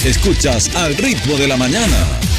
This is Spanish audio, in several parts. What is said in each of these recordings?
Escuchas Al Ritmo de la Mañana.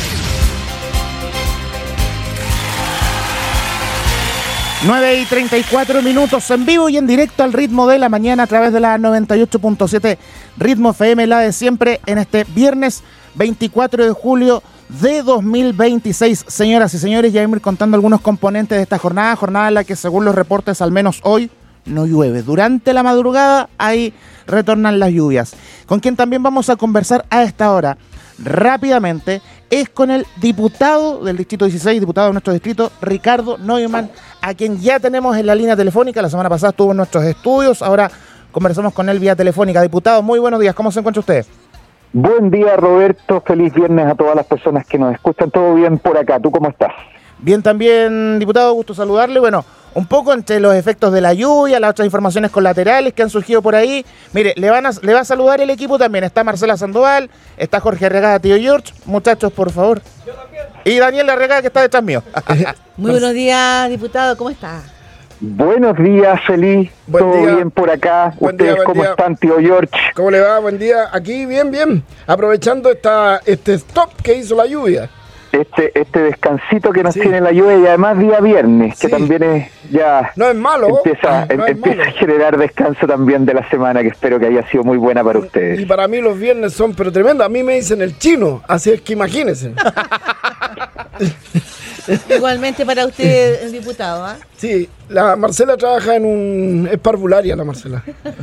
Nueve y 34 minutos en vivo y en directo al Ritmo de la Mañana a través de la 98.7 Ritmo FM, la de siempre, en este viernes 24 de julio de 2026. Señoras y señores, ya vamos a ir contando algunos componentes de esta jornada en la que, según los reportes, al menos hoy no llueve. Durante la madrugada ahí retornan las lluvias. Con quien también vamos a conversar a esta hora rápidamente es con el diputado del Distrito 16, diputado de nuestro distrito, Ricardo Neumann, a quien ya tenemos en la línea telefónica. La semana pasada estuvo en nuestros estudios, ahora conversamos con él vía telefónica. Diputado, muy buenos días, ¿cómo se encuentra usted? Buen día, Roberto, feliz viernes a todas las personas que nos escuchan. ¿Todo bien por acá? ¿Tú cómo estás? Bien también, diputado, gusto saludarle. Bueno, un poco entre los efectos de la lluvia, las otras informaciones colaterales que han surgido por ahí. Mire, le va a saludar el equipo también. Está Marcela Sandoval, está Jorge Arregada, tío George. Muchachos, por favor. Yo también. Y Daniel Arregada, que está detrás mío. Muy buenos días, diputado, ¿cómo está? Buenos días, feliz. ¿Todo bien por acá? ¿Ustedes cómo están, tío George? ¿Cómo le va? Buen día. Aquí bien. Aprovechando este stop que hizo la lluvia. Este descansito que nos tiene la lluvia, y además día viernes, que también es ya... No es malo. Empieza a generar descanso también de la semana, que espero que haya sido muy buena para ustedes. Y para mí los viernes son pero tremendos. A mí me dicen el chino, así es que imagínense. Igualmente para usted, diputado, ¿eh? Sí, la Marcela trabaja es parvularia la Marcela.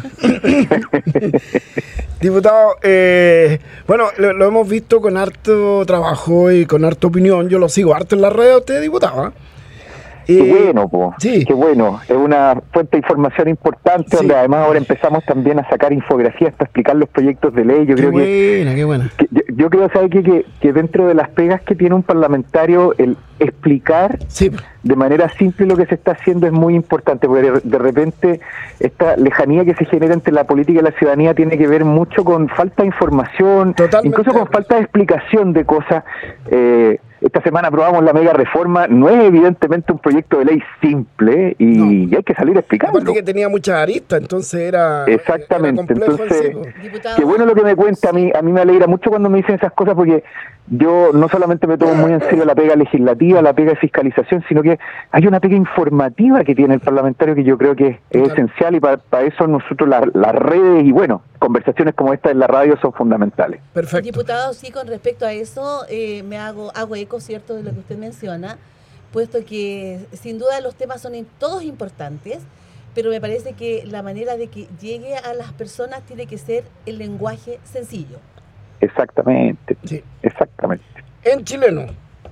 Diputado, bueno, lo hemos visto con harto trabajo y con harta opinión. Yo lo sigo harto en las redes, usted, diputado. Qué bueno, qué bueno. Es una fuente de información importante, donde además ahora empezamos también a sacar infografías para explicar los proyectos de ley. Yo creo qué buena. Yo creo, ¿sabe qué? Que dentro de las pegas que tiene un parlamentario, el explicar de manera simple lo que se está haciendo es muy importante, porque de repente esta lejanía que se genera entre la política y la ciudadanía tiene que ver mucho con falta de información, incluso con falta de explicación de cosas. Esta semana aprobamos la mega reforma, no es evidentemente un proyecto de ley simple y hay que salir a explicarlo. Aparte que tenía muchas aristas, entonces era exactamente, era entonces qué bueno lo que me cuenta. A mí me alegra mucho cuando me dicen esas cosas, porque yo no solamente me tomo muy en serio la pega legislativa, la pega de fiscalización, sino que hay una pega informativa que tiene el parlamentario que yo creo que es esencial, y para eso nosotros las redes y bueno, conversaciones como esta en la radio son fundamentales. Perfecto. Diputado, sí, con respecto a eso, hago eco, ¿cierto?, de lo que usted menciona, puesto que sin duda los temas son todos importantes, pero me parece que la manera de que llegue a las personas tiene que ser el lenguaje sencillo. Exactamente, exactamente. En chileno.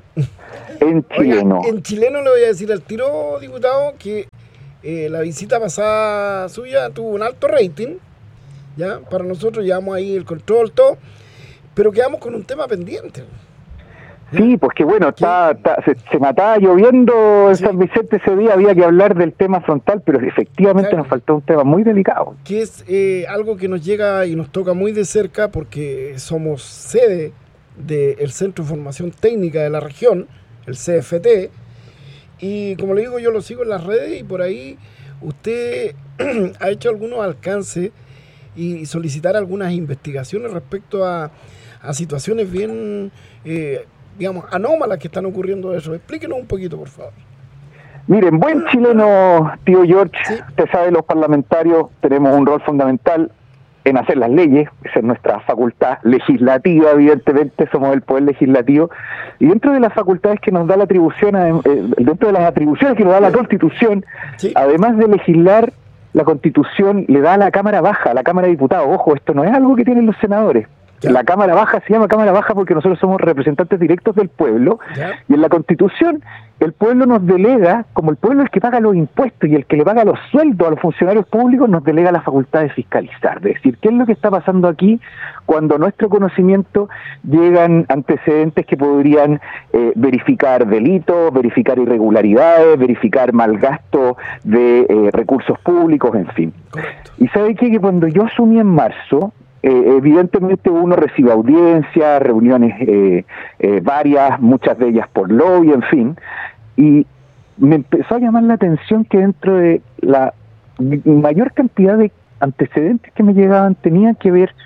Oiga, en chileno le voy a decir al tiro, diputado, que la visita pasada suya tuvo un alto rating. Ya, para nosotros llevamos ahí el control, todo, pero quedamos con un tema pendiente. Sí, pues que bueno, se mataba lloviendo en San Vicente ese día, había que hablar del tema frontal, pero efectivamente nos faltó un tema muy delicado. Que es algo que nos llega y nos toca muy de cerca, porque somos sede del Centro de Formación Técnica de la región, el CFT, y como le digo, yo lo sigo en las redes, y por ahí usted ha hecho algunos alcances y solicitar algunas investigaciones respecto a situaciones bien, digamos, anómalas que están ocurriendo de eso. Explíquenos un poquito, por favor. Miren, buen chileno, tío George, usted sabe, los parlamentarios tenemos un rol fundamental en hacer las leyes, esa es nuestra facultad legislativa, evidentemente somos el poder legislativo, y dentro de las facultades que nos da la atribución, dentro de las atribuciones que nos da la Constitución, además de legislar, la Constitución le da a la Cámara Baja, a la Cámara de Diputados. Ojo, esto no es algo que tienen los senadores. La Cámara Baja se llama Cámara Baja porque nosotros somos representantes directos del pueblo, y en la Constitución el pueblo nos delega, como el pueblo es el que paga los impuestos y el que le paga los sueldos a los funcionarios públicos, nos delega la facultad de fiscalizar, de decir qué es lo que está pasando aquí cuando a nuestro conocimiento llegan antecedentes que podrían verificar delitos, verificar irregularidades, verificar mal gasto de recursos públicos, en fin. Correcto. Y ¿sabe qué? Que cuando yo asumí en marzo, evidentemente uno recibe audiencias, reuniones varias, muchas de ellas por lobby, en fin, y me empezó a llamar la atención que dentro de la mayor cantidad de antecedentes que me llegaban tenía que ver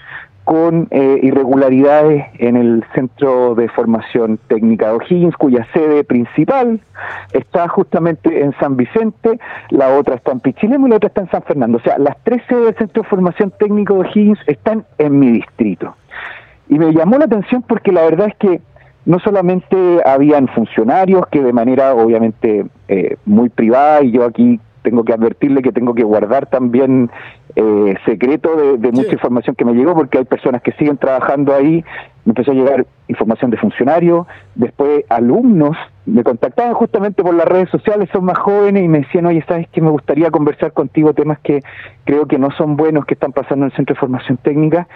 con irregularidades en el Centro de Formación Técnica de O'Higgins, cuya sede principal está justamente en San Vicente, la otra está en Pichilemu y la otra está en San Fernando. O sea, las 3 sedes del Centro de Formación Técnica de O'Higgins están en mi distrito. Y me llamó la atención porque la verdad es que no solamente habían funcionarios que de manera obviamente muy privada, y yo aquí tengo que advertirle que tengo que guardar también secreto de mucha información que me llegó, porque hay personas que siguen trabajando ahí. Me empezó a llegar información de funcionarios, después alumnos me contactaban justamente por las redes sociales, son más jóvenes, y me decían, oye, ¿sabes qué? Me gustaría conversar contigo temas que creo que no son buenos, que están pasando en el Centro de Formación Técnica.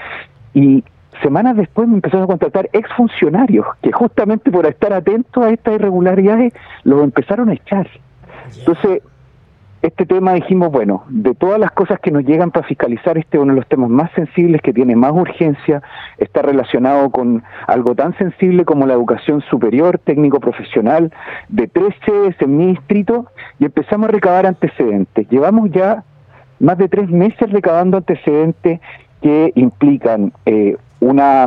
Y semanas después me empezaron a contactar exfuncionarios que justamente por estar atentos a estas irregularidades los empezaron a echar. Entonces, este tema dijimos, bueno, de todas las cosas que nos llegan para fiscalizar, este es uno de los temas más sensibles, que tiene más urgencia, está relacionado con algo tan sensible como la educación superior, técnico-profesional, de 3 sedes en mi distrito, y empezamos a recabar antecedentes. Llevamos ya más de 3 meses recabando antecedentes que implican una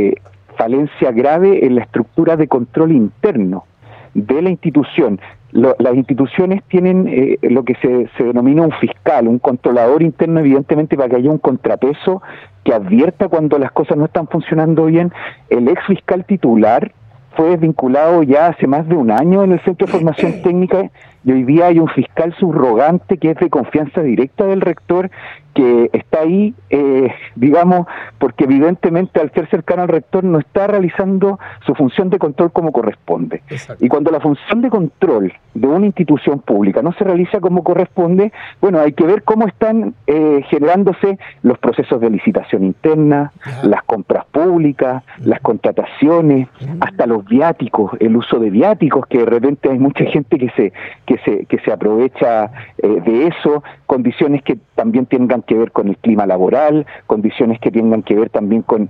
falencia grave en la estructura de control interno de la institución. Las instituciones tienen lo que se denomina un fiscal, un controlador interno, evidentemente, para que haya un contrapeso que advierta cuando las cosas no están funcionando bien. El ex fiscal titular fue desvinculado ya hace más de un año en el Centro de Formación Técnica, y hoy día hay un fiscal subrogante que es de confianza directa del rector, que está ahí, digamos, porque evidentemente al ser cercano al rector no está realizando su función de control como corresponde. Exacto. Y cuando la función de control de una institución pública no se realiza como corresponde, bueno, hay que ver cómo están generándose los procesos de licitación interna, las compras públicas, las contrataciones, hasta los viáticos, el uso de viáticos, que de repente hay mucha gente que se aprovecha de eso, condiciones que también tengan que ver con el clima laboral, condiciones que tengan que ver también con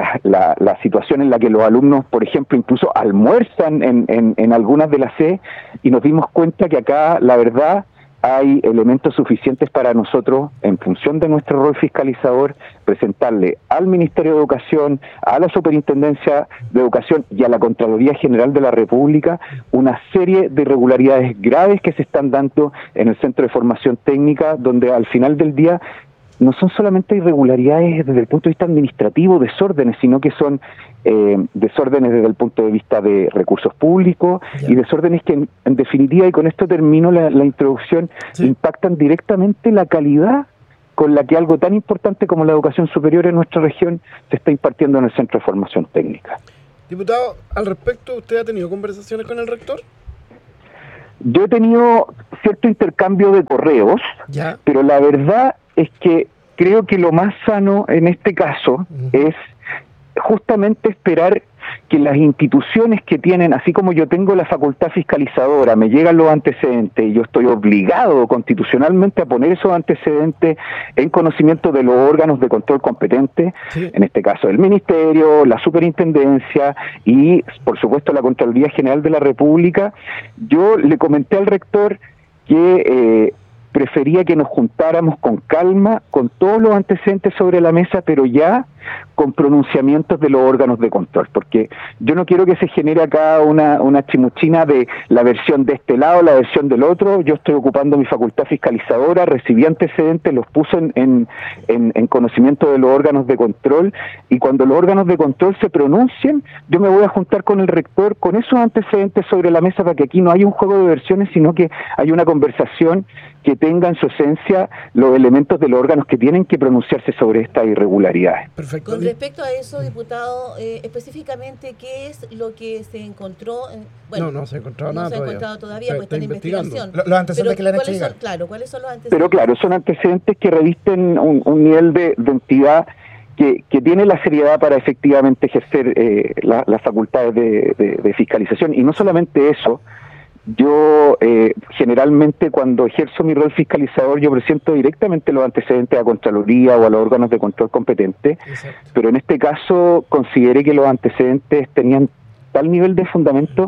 la situación en la que los alumnos, por ejemplo, incluso almuerzan en algunas de las sedes, y nos dimos cuenta que acá, la verdad, hay elementos suficientes para nosotros, en función de nuestro rol fiscalizador, presentarle al Ministerio de Educación, a la Superintendencia de Educación y a la Contraloría General de la República una serie de irregularidades graves que se están dando en el Centro de Formación Técnica, donde al final del día no son solamente irregularidades desde el punto de vista administrativo, desórdenes, sino que son desórdenes desde el punto de vista de recursos públicos y desórdenes que en definitiva, y con esto termino la introducción, impactan directamente la calidad con la que algo tan importante como la educación superior en nuestra región se está impartiendo en el Centro de Formación Técnica. Diputado, al respecto, ¿usted ha tenido conversaciones con el rector? Yo he tenido cierto intercambio de correos, pero la verdad es que creo que lo más sano en este caso es justamente esperar que las instituciones que tienen, así como yo tengo la facultad fiscalizadora, me llegan los antecedentes y yo estoy obligado constitucionalmente a poner esos antecedentes en conocimiento de los órganos de control competentes, en este caso el Ministerio, la Superintendencia y, por supuesto, la Contraloría General de la República. Yo le comenté al rector que prefería que nos juntáramos con calma, con todos los antecedentes sobre la mesa, pero ya con pronunciamientos de los órganos de control, porque yo no quiero que se genere acá una chimuchina de la versión de este lado, la versión del otro. Yo estoy ocupando mi facultad fiscalizadora, recibí antecedentes, los puse en conocimiento de los órganos de control, y cuando los órganos de control se pronuncien, yo me voy a juntar con el rector con esos antecedentes sobre la mesa, para que aquí no haya un juego de versiones, sino que haya una conversación que tenga en su esencia los elementos de los órganos que tienen que pronunciarse sobre estas irregularidades. Perfecto. Con respecto a eso, diputado, específicamente, ¿qué es lo que se encontró? Bueno, no se ha encontrado nada todavía. No se ha encontrado todavía, pues está en investigación. Los antecedentes que le han hecho llegar. Claro, ¿cuáles son los antecedentes? Pero claro, son antecedentes que revisten un nivel de entidad que tiene la seriedad para efectivamente ejercer las facultades de fiscalización. Y no solamente eso, yo generalmente cuando ejerzo mi rol fiscalizador yo presento directamente los antecedentes a Contraloría o a los órganos de control competentes. Exacto. Pero en este caso consideré que los antecedentes tenían tal nivel de fundamento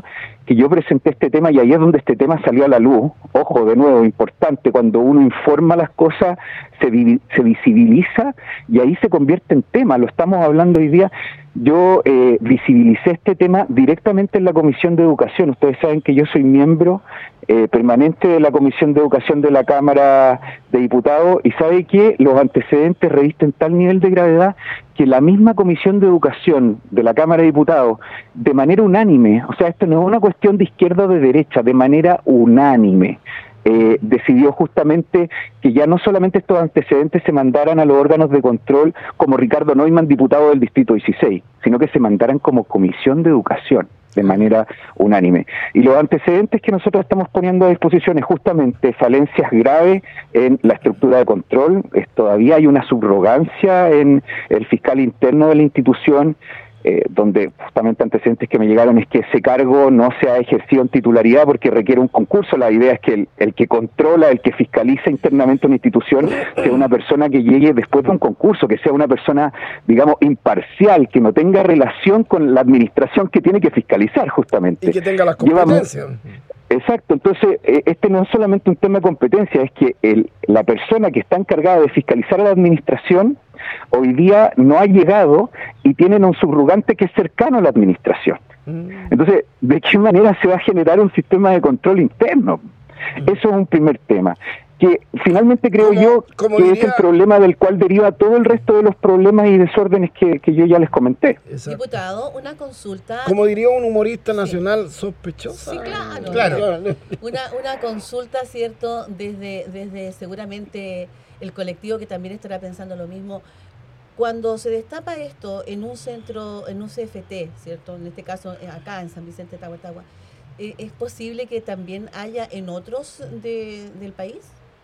que yo presenté este tema, y ahí es donde este tema salió a la luz. Ojo, de nuevo, importante, cuando uno informa las cosas, se visibiliza y ahí se convierte en tema. Lo estamos hablando hoy día. Yo visibilicé este tema directamente en la Comisión de Educación. Ustedes saben que yo soy miembro permanente de la Comisión de Educación de la Cámara de Diputados, y sabe que los antecedentes revisten tal nivel de gravedad que la misma Comisión de Educación de la Cámara de Diputados, de manera unánime, o sea, esto no es una cuestión de izquierda o de derecha, de manera unánime, decidió justamente que ya no solamente estos antecedentes se mandaran a los órganos de control como Ricardo Neumann, diputado del Distrito 16, sino que se mandaran como Comisión de Educación, de manera unánime. Y los antecedentes que nosotros estamos poniendo a disposición es justamente falencias graves en la estructura de control. Todavía hay una subrogancia en el fiscal interno de la institución, donde justamente antecedentes que me llegaron es que ese cargo no se ha ejercido en titularidad porque requiere un concurso. La idea es que el que controla, el que fiscaliza internamente una institución, sea una persona que llegue después de un concurso, que sea una persona, digamos, imparcial, que no tenga relación con la administración que tiene que fiscalizar justamente. Y que tenga las competencias. Exacto, entonces este no es solamente un tema de competencia, es que la persona que está encargada de fiscalizar a la administración hoy día no ha llegado y tienen un subrogante que es cercano a la administración. Entonces, ¿de qué manera se va a generar un sistema de control interno? Eso es un primer tema, que finalmente creo yo que es el problema del cual deriva todo el resto de los problemas y desórdenes que yo ya les comenté. Exacto. Diputado, una consulta. Como diría un humorista nacional, sospechosa. Sí, claro. Una consulta, ¿cierto? Desde seguramente el colectivo que también estará pensando lo mismo. Cuando se destapa esto en un centro, en un CFT, ¿cierto? En este caso, acá en San Vicente de Tahuatahua, ¿es posible que también haya en otros del país?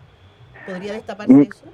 ¿Podría destaparse eso?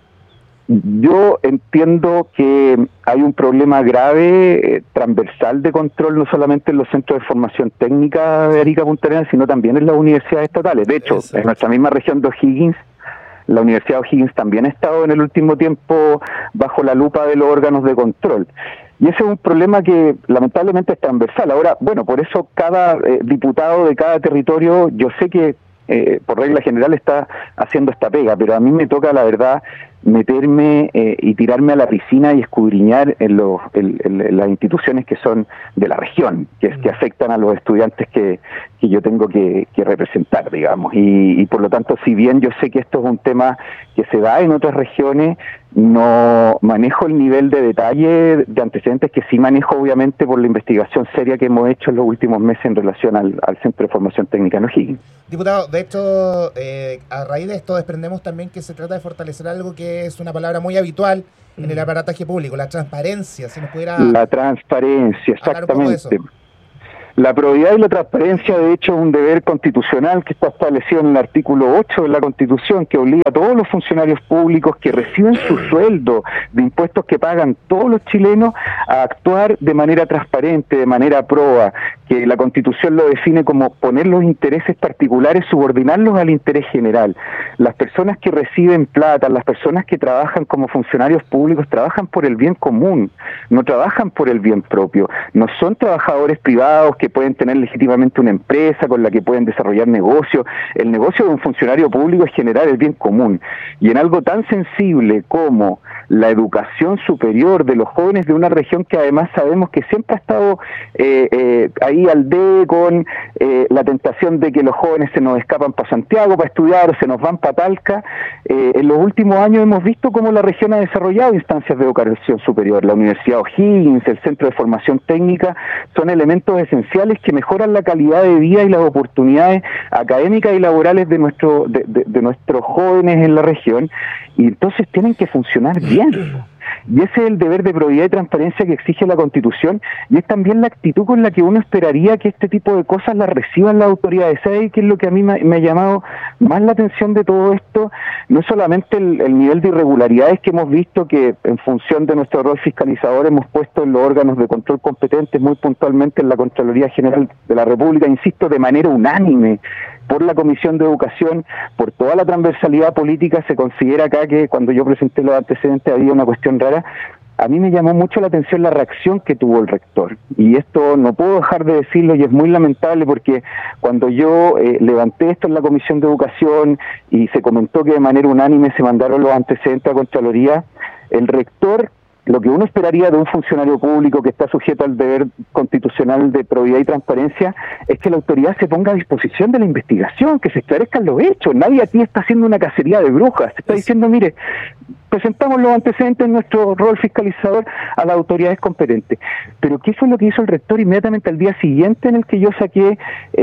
Yo entiendo que hay un problema grave, transversal de control, no solamente en los centros de formación técnica de Arica Punta Arenas, sino también en las universidades estatales. De hecho, en nuestra misma región de O'Higgins, la Universidad de O'Higgins también ha estado en el último tiempo bajo la lupa de los órganos de control. Y ese es un problema que lamentablemente es transversal. Ahora, bueno, por eso cada diputado de cada territorio, yo sé que por regla general está haciendo esta pega, pero a mí me toca, la verdad, meterme y tirarme a la piscina y escudriñar en las instituciones que son de la región, que afectan a los estudiantes que yo tengo que representar, digamos. Y por lo tanto, si bien yo sé que esto es un tema que se da en otras regiones, no manejo el nivel de detalle de antecedentes que sí manejo, obviamente, por la investigación seria que hemos hecho en los últimos meses en relación al Centro de Formación Técnica en O'Higgins. Diputado, de hecho, a raíz de esto desprendemos también que se trata de fortalecer algo que es una palabra muy habitual en el aparataje público, la transparencia. Si nos pudiera... La transparencia, exactamente. La probidad y la transparencia, de hecho, es un deber constitucional que está establecido en el artículo 8 de la Constitución, que obliga a todos los funcionarios públicos que reciben su sueldo de impuestos que pagan todos los chilenos a actuar de manera transparente, de manera proba, que la Constitución lo define como poner los intereses particulares, subordinarlos al interés general. Las personas que reciben plata, las personas que trabajan como funcionarios públicos, trabajan por el bien común, no trabajan por el bien propio, no son trabajadores privados que pueden tener legítimamente una empresa con la que pueden desarrollar negocios. El negocio de un funcionario público es generar el bien común. Y en algo tan sensible como la educación superior de los jóvenes de una región que además sabemos que siempre ha estado ahí al debe con la tentación de que los jóvenes se nos escapan para Santiago para estudiar o se nos van para Talca, en los últimos años hemos visto cómo la región ha desarrollado instancias de educación superior. La Universidad O'Higgins, el Centro de Formación Técnica, son elementos esenciales que mejoran la calidad de vida y las oportunidades académicas y laborales de nuestros jóvenes en la región, y entonces tienen que funcionar bien. Y ese es el deber de probidad y transparencia que exige la Constitución, y es también la actitud con la que uno esperaría que este tipo de cosas las reciban las autoridades. ¿Sabe qué es lo que a mí me ha llamado más la atención de todo esto? No es solamente el nivel de irregularidades que hemos visto, que en función de nuestro rol fiscalizador hemos puesto en los órganos de control competentes, muy puntualmente en la Contraloría General de la República, insisto, de manera unánime, por la Comisión de Educación, por toda la transversalidad política. Se considera acá que cuando yo presenté los antecedentes había una cuestión rara, a mí me llamó mucho la atención la reacción que tuvo el rector. Y esto no puedo dejar de decirlo y es muy lamentable porque cuando yo levanté esto en la Comisión de Educación y se comentó que de manera unánime se mandaron los antecedentes a Contraloría, el rector, lo que uno esperaría de un funcionario público que está sujeto al deber constitucional de probidad y transparencia, es que la autoridad se ponga a disposición de la investigación, que se esclarezcan los hechos. Nadie aquí está haciendo una cacería de brujas. Se está diciendo, mire, presentamos los antecedentes en nuestro rol fiscalizador a las autoridades competentes. Pero ¿qué fue lo que hizo el rector inmediatamente al día siguiente en el que yo saqué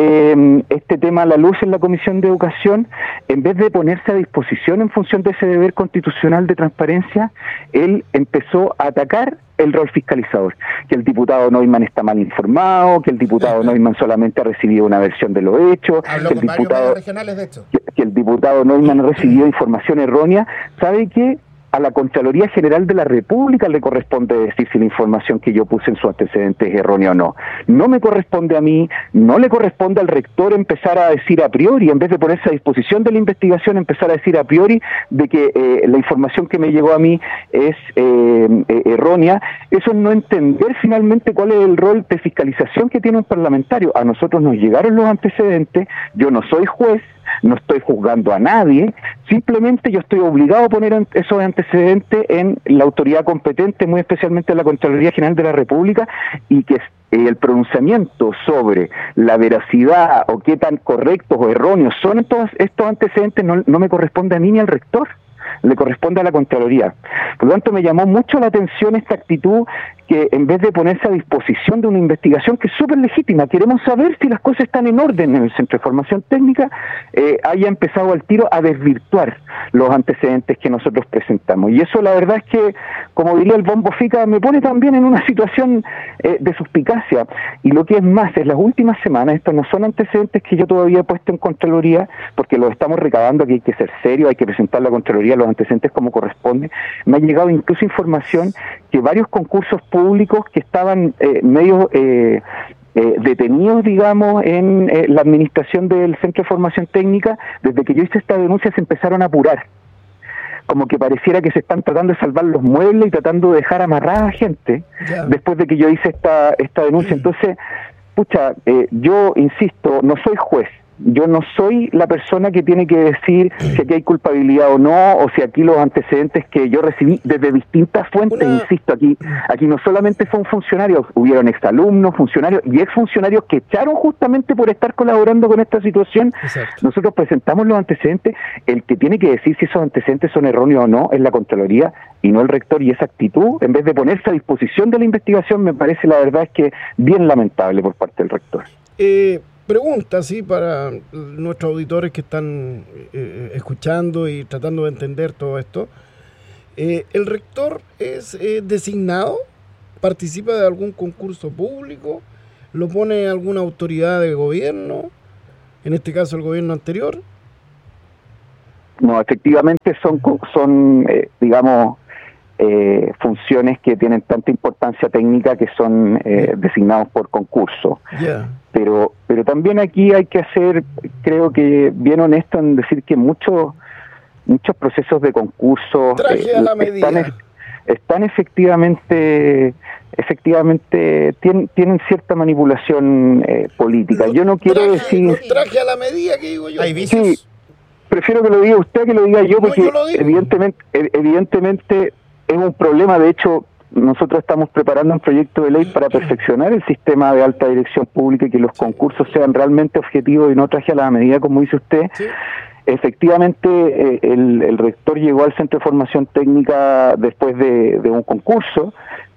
este tema a la luz en la Comisión de Educación? En vez de ponerse a disposición en función de ese deber constitucional de transparencia, él empezó a atacar el rol fiscalizador, que el diputado Neumann está mal informado, que el diputado Neumann solamente ha recibido una versión de los hechos, Habló que el con varios diputado, medios regionales, de hecho. que el diputado Neumann ha recibido información errónea. ¿Sabe qué? A la Contraloría General de la República le corresponde decir si la información que yo puse en su antecedente es errónea o no. No me corresponde a mí, no le corresponde al rector empezar a decir a priori, en vez de ponerse a disposición de la investigación, empezar a decir a priori de que la información que me llegó a mí es errónea. Eso es no entender finalmente cuál es el rol de fiscalización que tiene un parlamentario. A nosotros nos llegaron los antecedentes, yo no soy juez, no estoy juzgando a nadie, simplemente yo estoy obligado a poner esos antecedentes en la autoridad competente, muy especialmente en la Contraloría General de la República, y que el pronunciamiento sobre la veracidad o qué tan correctos o erróneos son estos antecedentes no me corresponde a mí ni al rector, le corresponde a la Contraloría. Por lo tanto, me llamó mucho la atención esta actitud que en vez de ponerse a disposición de una investigación que es súper legítima, queremos saber si las cosas están en orden en el Centro de Formación Técnica, haya empezado al tiro a desvirtuar los antecedentes que nosotros presentamos. Y eso la verdad es que, como diría el Bombo Fica, me pone también en una situación de suspicacia. Y lo que es más, en las últimas semanas, estos no son antecedentes que yo todavía he puesto en Contraloría, porque los estamos recabando, aquí hay que ser serio, hay que presentar a la Contraloría los antecedentes como corresponde. Me ha llegado incluso información que varios concursos públicos que estaban medio detenidos, digamos, en la administración del Centro de Formación Técnica, desde que yo hice esta denuncia se empezaron a apurar. Como que pareciera que se están tratando de salvar los muebles y tratando de dejar amarrada a gente después de que yo hice esta denuncia. Entonces, yo insisto, no soy juez. Yo no soy la persona que tiene que decir si aquí hay culpabilidad o no, o si aquí los antecedentes que yo recibí desde distintas fuentes, insisto, aquí no solamente fue un funcionario, hubieron exalumnos, funcionarios y exfuncionarios que echaron justamente por estar colaborando con esta situación. Exacto. Nosotros presentamos los antecedentes, el que tiene que decir si esos antecedentes son erróneos o no es la Contraloría y no el rector, y esa actitud, en vez de ponerse a disposición de la investigación, me parece la verdad es que bien lamentable por parte del rector. Pregunta, sí, para nuestros auditores que están escuchando y tratando de entender todo esto. ¿El rector es designado? ¿Participa de algún concurso público? ¿Lo pone alguna autoridad de gobierno? En este caso, el gobierno anterior. No, efectivamente son digamos, funciones que tienen tanta importancia técnica que son designados por concurso. Pero también aquí hay que ser, creo que bien honesto en decir que muchos procesos de concurso están efectivamente tienen cierta manipulación política. Yo no quiero decir traje a la medida, que digo yo. Hay vicios. Sí, prefiero que lo diga usted que lo diga yo, porque yo lo digo. evidentemente es un problema. De hecho, nosotros estamos preparando un proyecto de ley para perfeccionar el sistema de alta dirección pública y que los concursos sean realmente objetivos y no traje a la medida, como dice usted. Sí. Efectivamente, el rector llegó al Centro de Formación Técnica después de un concurso,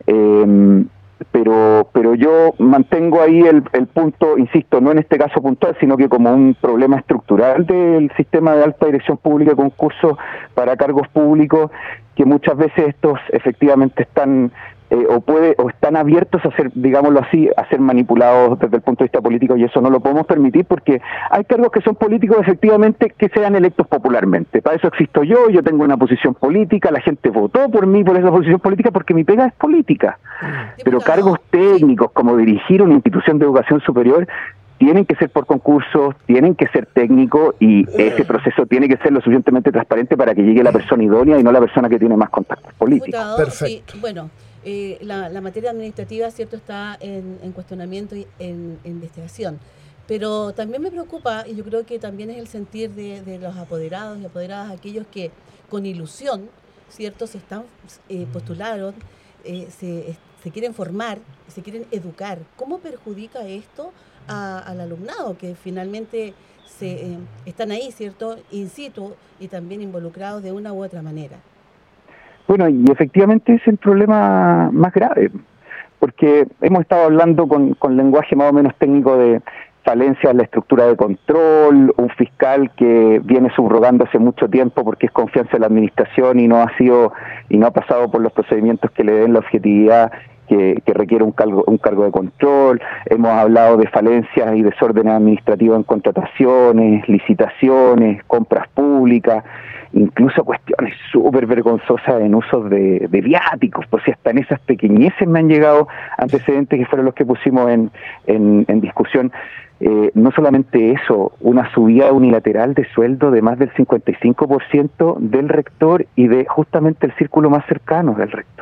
pero yo mantengo ahí el punto, insisto, no en este caso puntual, sino que como un problema estructural del sistema de alta dirección pública, concursos para cargos públicos, que muchas veces estos efectivamente están o están abiertos a ser, digámoslo así, a ser manipulados desde el punto de vista político, y eso no lo podemos permitir porque hay cargos que son políticos efectivamente que sean electos popularmente. Para eso existo yo tengo una posición política, la gente votó por mí por esa posición política porque mi pega es política. Pero cargos técnicos como dirigir una institución de educación superior tienen que ser por concursos, tienen que ser técnicos, y ese proceso tiene que ser lo suficientemente transparente para que llegue la persona idónea y no la persona que tiene más contactos políticos. Perfecto. Sí, bueno, la materia administrativa, cierto, está en cuestionamiento y en investigación. Pero también me preocupa, y yo creo que también es el sentir de los apoderados y apoderadas, aquellos que con ilusión, cierto, postularon, se quieren formar, se quieren educar. ¿Cómo perjudica esto al alumnado que finalmente están ahí, cierto, in situ y también involucrados de una u otra manera? Bueno, y efectivamente es el problema más grave, porque hemos estado hablando con lenguaje más o menos técnico de falencia en la estructura de control, un fiscal que viene subrogando hace mucho tiempo porque es confianza en la administración y no ha pasado por los procedimientos que le den la objetividad que requiere un cargo de control. Hemos hablado de falencias y desórdenes administrativos en contrataciones, licitaciones, compras públicas, incluso cuestiones súper vergonzosas en usos de viáticos, por si hasta en esas pequeñeces me han llegado antecedentes que fueron los que pusimos en discusión. No solamente eso, una subida unilateral de sueldo de más del 55% del rector y de justamente el círculo más cercano del rector.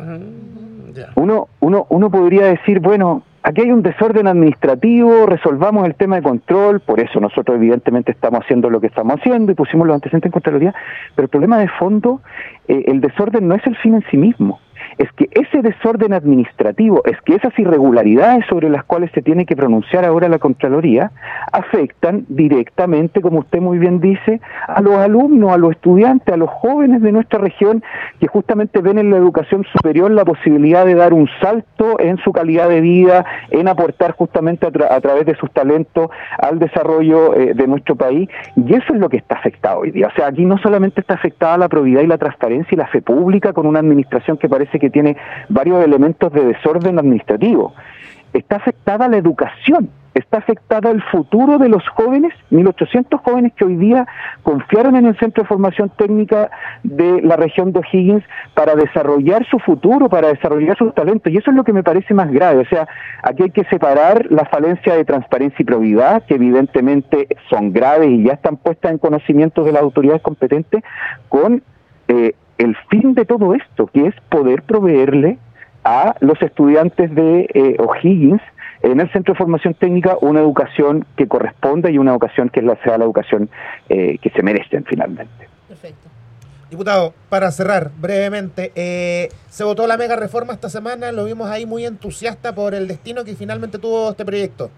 Uno podría decir, bueno, aquí hay un desorden administrativo, resolvamos el tema de control, por eso nosotros evidentemente estamos haciendo lo que estamos haciendo y pusimos los antecedentes en Contraloría, pero el problema de fondo, el desorden no es el fin en sí mismo, es que ese desorden administrativo, es que esas irregularidades sobre las cuales se tiene que pronunciar ahora la Contraloría, afectan directamente, como usted muy bien dice, a los alumnos, a los estudiantes, a los jóvenes de nuestra región, que justamente ven en la educación superior la posibilidad de dar un salto en su calidad de vida, en aportar justamente a través de sus talentos al desarrollo de nuestro país, y eso es lo que está afectado hoy día. O sea, aquí no solamente está afectada la probidad y la transparencia y la fe pública con una administración que parece que tiene varios elementos de desorden administrativo. Está afectada la educación, está afectada el futuro de los jóvenes, 1.800 jóvenes que hoy día confiaron en el Centro de Formación Técnica de la región de O'Higgins para desarrollar su futuro, para desarrollar sus talentos, y eso es lo que me parece más grave. O sea, aquí hay que separar la falencia de transparencia y probidad, que evidentemente son graves y ya están puestas en conocimiento de las autoridades competentes, con el fin de todo esto, que es poder proveerle a los estudiantes de O'Higgins en el Centro de Formación Técnica una educación que corresponda y una educación que sea la educación que se merecen finalmente. Perfecto. Diputado, para cerrar brevemente, se votó la mega reforma esta semana, lo vimos ahí muy entusiasta por el destino que finalmente tuvo este proyecto.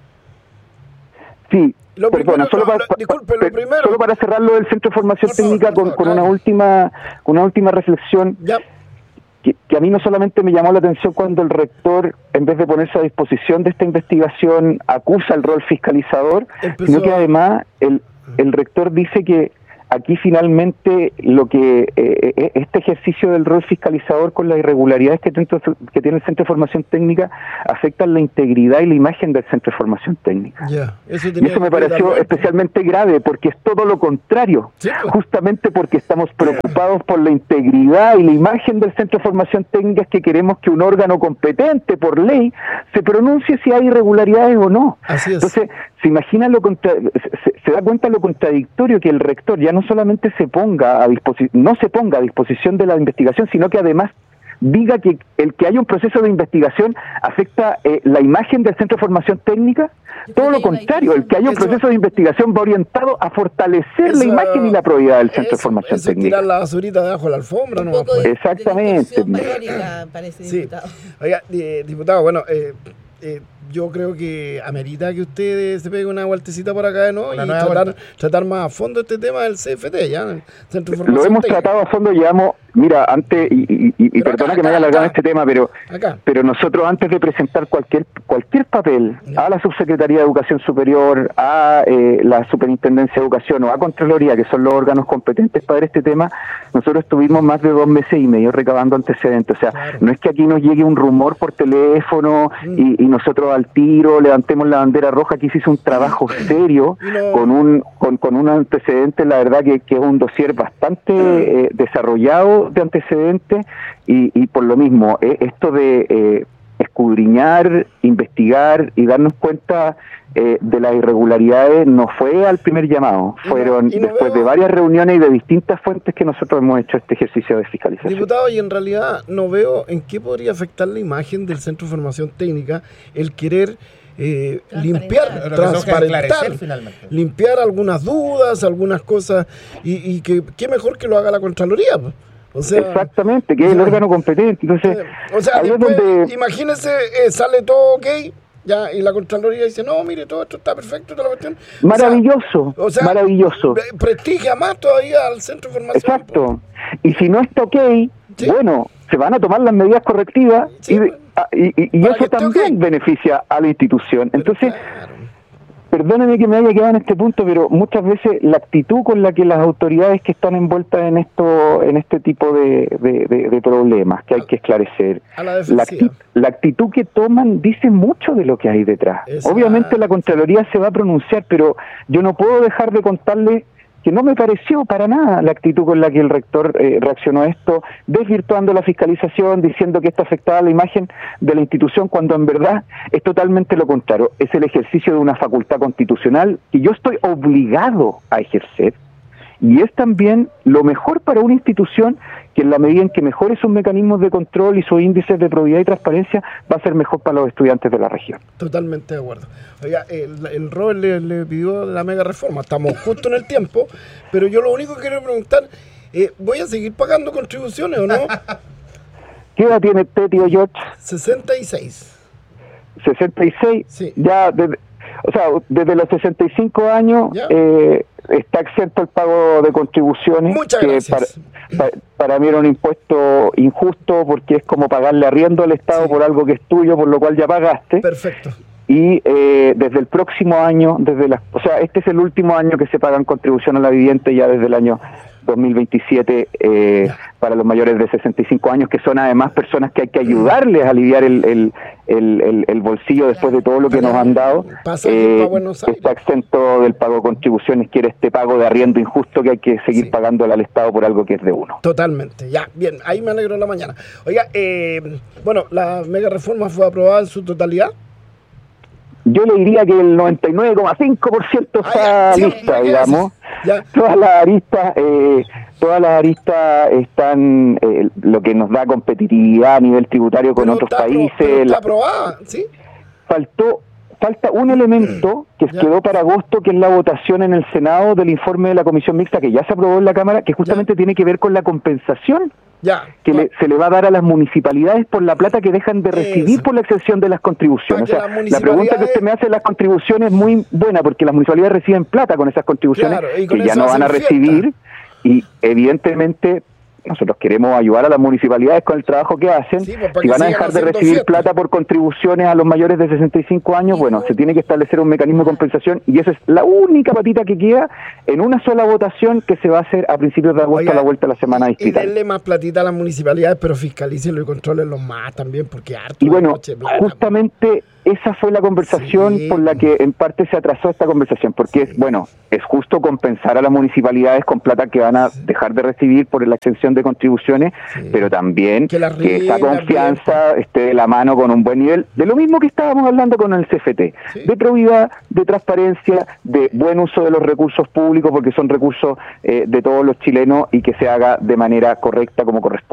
Sí, Lo primero, solo para cerrar lo del Centro de Formación Técnica con una última reflexión. Ya. Que a mí no solamente me llamó la atención cuando el rector, en vez de ponerse a disposición de esta investigación, acusa el rol fiscalizador, sino que además el rector dice que aquí finalmente lo que este ejercicio del rol fiscalizador con las irregularidades que tiene el Centro de Formación Técnica afectan la integridad y la imagen del Centro de Formación Técnica. Y eso me pareció especialmente grave porque es todo lo contrario, justamente porque estamos preocupados por la integridad y la imagen del Centro de Formación Técnica, es que queremos que un órgano competente por ley se pronuncie si hay irregularidades o no. Así es. Entonces, se imagina se da cuenta lo contradictorio que el rector ya no solamente no se ponga a disposición de la investigación, sino que además diga que el que haya un proceso de investigación afecta la imagen del Centro de Formación Técnica. Todo lo contrario, el que haya un proceso de investigación va orientado a fortalecer la imagen y la probidad del Centro de Formación Técnica. Tirar la basurita debajo de la alfombra, ¿no? Exactamente. Parece, sí. diputado. Oiga, diputado, bueno, yo creo que amerita que usted se pegue una vueltecita por acá, ¿no? Y tratar más a fondo este tema del CFT, ¿ya? El Centro de Formación Lo hemos Técnica. tratado a fondo, mira, antes, y perdona que me haya alargado este tema, pero nosotros antes de presentar cualquier papel a la Subsecretaría de Educación Superior, a la Superintendencia de Educación o a Contraloría, que son los órganos competentes para este tema, nosotros estuvimos más de 2 meses y medio recabando antecedentes. O sea, no es que aquí nos llegue un rumor por teléfono y nosotros al tiro levantemos la bandera roja. Aquí se hizo un trabajo serio con un antecedente, la verdad que es un dossier bastante desarrollado de antecedentes y por lo mismo esto de escudriñar, investigar y darnos cuenta de las irregularidades no fue al primer llamado, fueron después de varias reuniones y de distintas fuentes que nosotros hemos hecho este ejercicio de fiscalización. Diputado, y en realidad no veo en qué podría afectar la imagen del Centro de Formación Técnica el querer limpiar algunas dudas, algunas cosas, y que qué mejor que lo haga la Contraloría, pues. O sea, exactamente, que es el órgano competente. Entonces, o sea, después, imagínense, sale todo ok, ya, y la Contraloría dice, no, mire, todo esto está perfecto, toda la cuestión. Maravilloso, maravilloso. Prestigia más todavía al Centro de Formación. Exacto. Y si no está ok, bueno, se van a tomar las medidas correctivas, y eso también beneficia a la institución. Entonces, perdóneme que me haya quedado en este punto, pero muchas veces la actitud con la que las autoridades que están envueltas en este tipo de problemas que hay que esclarecer, la actitud que toman dice mucho de lo que hay detrás. Obviamente la Contraloría se va a pronunciar, pero yo no puedo dejar de contarle que no me pareció para nada la actitud con la que el rector reaccionó a esto, desvirtuando la fiscalización, diciendo que esto afectaba la imagen de la institución, cuando en verdad es totalmente lo contrario. Es el ejercicio de una facultad constitucional que yo estoy obligado a ejercer, y es también lo mejor para una institución que, en la medida en que mejore sus mecanismos de control y sus índices de probidad y transparencia, va a ser mejor para los estudiantes de la región. Totalmente de acuerdo. Oiga, el Robert le pidió la mega reforma, estamos justo en el tiempo, pero yo lo único que quiero preguntar, ¿voy a seguir pagando contribuciones o no? ¿Qué edad tiene usted, tío George? 66. 66, sí. Ya desde los 65 años está exento el pago de contribuciones. Muchas gracias. Para mí era un impuesto injusto, porque es como pagarle arriendo al Estado por algo que es tuyo, por lo cual ya pagaste. Perfecto. Y desde el próximo año, este es el último año que se pagan contribución a la vivienda, ya desde el año 2027 para los mayores de 65 años, que son además personas que hay que ayudarles a aliviar el bolsillo después de todo lo que nos han dado. Está exento del pago de contribuciones, que era este pago de arriendo injusto que hay que seguir pagándole al Estado por algo que es de uno. Totalmente, ya, bien, ahí me alegro en la mañana. Oiga, la mega reforma fue aprobada en su totalidad. Yo le diría que el 99,5% está lista, digamos. Ya. Todas las aristas están, lo que nos da competitividad a nivel tributario con otros países. Está aprobada, ¿sí? Falta un elemento que quedó para agosto, que es la votación en el Senado del informe de la Comisión Mixta, que ya se aprobó en la Cámara, que justamente tiene que ver con la compensación que se le va a dar a las municipalidades por la plata que dejan de recibir por la exención de las contribuciones. La pregunta que usted me hace de las contribuciones es muy buena, porque las municipalidades reciben plata con esas contribuciones que ya no van a recibir, y evidentemente nosotros queremos ayudar a las municipalidades con el trabajo que hacen. Si van a dejar de recibir plata por contribuciones a los mayores de 65 años, se tiene que establecer un mecanismo de compensación, y esa es la única patita que queda en una sola votación que se va a hacer a principios de agosto, a la vuelta de la semana distrital. Y denle más platita a las municipalidades, pero fiscalícenlo y controlenlo más también, porque harto. Y justamente esa fue la conversación por la que en parte se atrasó esta conversación, porque es justo compensar a las municipalidades con plata que van a dejar de recibir por la exención de contribuciones, pero también que esa confianza esté de la mano con un buen nivel, de lo mismo que estábamos hablando con el CFT, de probidad, de transparencia, de buen uso de los recursos públicos, porque son recursos de todos los chilenos, y que se haga de manera correcta como corresponde.